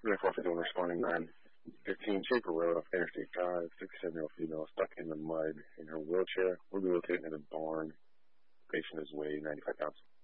451 responding 915 Shaper Road off Interstate Drive. 67-year-old female stuck in the mud in her wheelchair, rehabilitated in a barn. Patient is weighed 95 pounds.